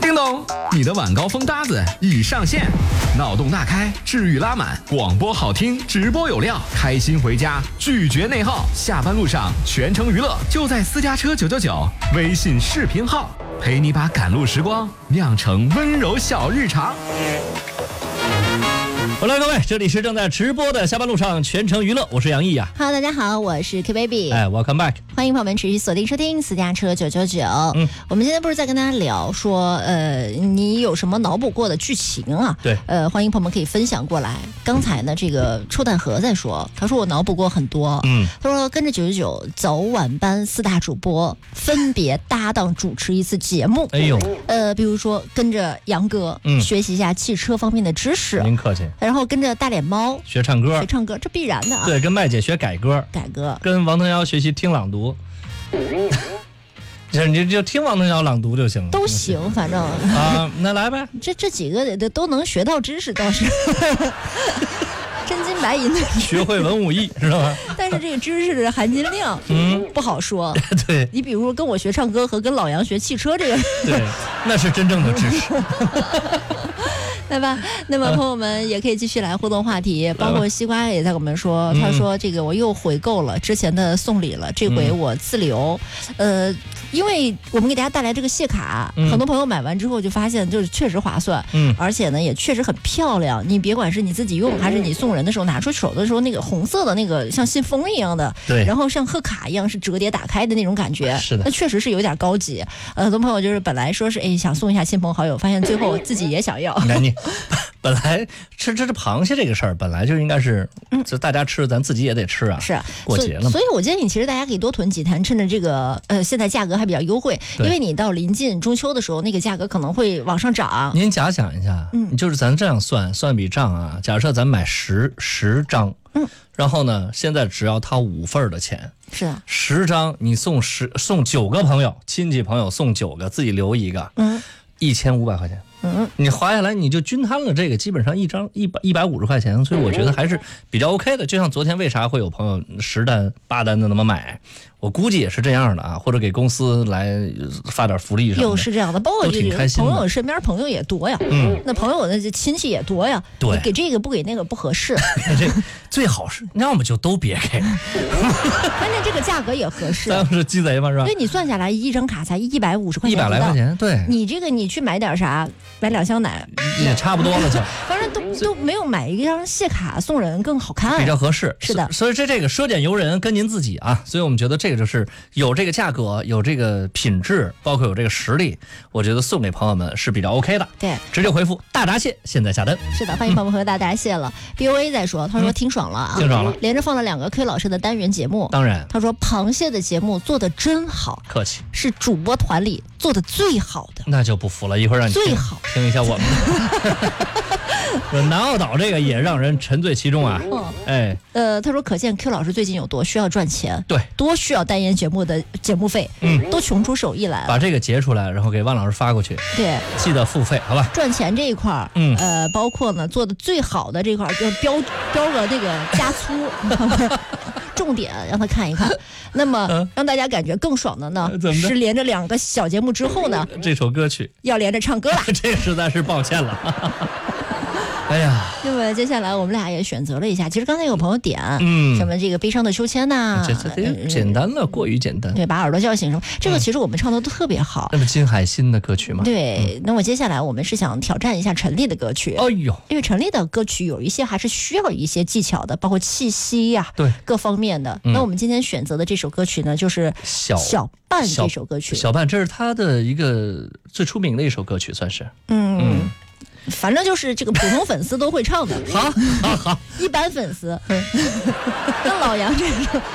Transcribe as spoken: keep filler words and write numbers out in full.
叮咚，你的晚高峰搭子已上线，脑洞大开，治愈拉满，广播好听，直播有料，开心回家，拒绝内耗，下班路上全程娱乐，就在私家车九九九微信视频号，陪你把赶路时光酿成温柔小日常。 好了，各位，这里是正在直播的下班路上全程娱乐，我是杨毅呀。 Hello， 大家好，我是 K Baby。 哎 ，Welcome back， 欢迎朋友们持续锁定收听私家车九九九。嗯，我们今天不是在跟大家聊说，呃，你有什么脑补过的剧情啊？ 对， 呃，欢迎朋友们可以分享过来。刚才呢，这个臭蛋盒在说，他说我脑补过很多。嗯，他说跟着九九九早晚班四大主播分别搭档主持一次节目。 哎呦， 呃，比如说跟着杨哥，嗯，学习一下汽车方面的知识。 您客气。 然后跟着大脸猫学唱歌， 学唱歌，这必然的啊。 对，跟麦姐学改歌， 改歌， 跟王腾瑶学习听朗读。就是你就听王腾瑶朗读就行了， 都行，反正啊，那来呗。 这这几个的都能学到知识，倒是真金白银的， 学会文武艺，知道吧？ 但是这个知识的含金量，嗯，不好说。 对， 你比如说跟我学唱歌和跟老杨学汽车，这个对，那是真正的知识。 对吧？那么朋友们也可以继续来互动话题，包括西瓜也在跟我们说，他说这个我又回购了之前的送礼了，这回我自留。呃，因为我们给大家带来这个谢卡，很多朋友买完之后就发现就是确实划算，嗯，而且呢也确实很漂亮。你别管是你自己用还是你送人的时候拿出手的时候，那个红色的那个像信封一样的， 对， 然后像贺卡一样是折叠打开的那种感觉， 是的， 那确实是有点高级。呃，很多朋友就是本来说是哎想送一下亲朋好友，发现最后自己也想要。 那你。本来吃吃这螃蟹这个事儿，本来就应该是，就大家吃，咱自己也得吃啊。 是过节了嘛， 所以我建议你，其实大家可以多囤几坛，趁着这个呃现在价格还比较优惠，因为你到临近中秋的时候，那个价格可能会往上涨。 您假想一下，嗯，就是咱这样算算笔账啊，假设咱买十十张，嗯，然后呢，现在只要掏五份的钱。 是啊， 十张你送十送九个朋友，亲戚朋友送九个，自己留一个，嗯，一千五百块钱。嗯，你划下来你就均摊了这个，基本上一张一百一百五十块钱，所以我觉得还是比较 OK 的。就像昨天为啥会有朋友十单八单的那么买，我估计也是这样的啊，或者给公司来发点福利什么的。 又是这样的，包括这个朋友身边朋友也多呀，嗯，那朋友的亲戚也多呀， 对， 给这个不给那个不合适。 这最好是要么就都别给， 关键这个价格也合适， 咱们是鸡贼嘛是吧？ 所以你算下来一张卡才一百五十块钱， 一百来块钱，对， 你这个你去买点啥？买两箱奶也差不多了就， 反正都都没有买一张谢卡送人更好看， 比较合适。 是的， 所以这这个奢俭由人，跟您自己啊。所以我们觉得这个就是有这个价格，有这个品质，包括有这个实力，我觉得送给朋友们是比较 OK 的。 对， 直接回复大闸蟹，现在下单。 是的，欢迎朋友们和大闸蟹了。B O A 在说，他说听爽了啊， 听爽了， 连着放了两个 K 老师的单元节目。 当然， 他说螃蟹的节目做的真好， 客气， 是主播团里做的最好的。 那就不服了，一会儿让你最好听一下我们的。南澳岛这个也让人沉醉其中啊！嗯，哎， 呃，他说可见 Q 老师最近有多需要赚钱， 对， 多需要单元节目的节目费，嗯，都穷出手艺来了。 把这个截出来，然后给万老师发过去， 对， 记得付费，好吧？ 赚钱这一块儿，嗯，呃，包括呢做的最好的这块儿，就标标个那个加粗。重点让他看一看，那么、嗯、让大家感觉更爽的呢，是连着两个小节目之后呢， 这首歌曲要连着唱歌了， 这实在是抱歉了。哎呀， 那么接下来我们俩也选择了一下，其实刚才有朋友点，嗯，什么这个悲伤的秋千呐、 这这简单了，过于简单， 对，把耳朵叫醒什么，这个其实我们唱的都特别好。 那么金海心的歌曲吗？ 对，嗯、那么接下来我们是想挑战一下陈粒的歌曲。 哎呦， 因为陈粒的歌曲有一些还是需要一些技巧的，包括气息呀、啊， 对， 各方面的。嗯、那我们今天选择的这首歌曲呢，就是小小半这首歌曲。 小半，这是他的一个最出名的一首歌曲，算是。 嗯。嗯反正就是这个普通粉丝都会唱的， 好，好，好， 一般粉丝跟老杨这种。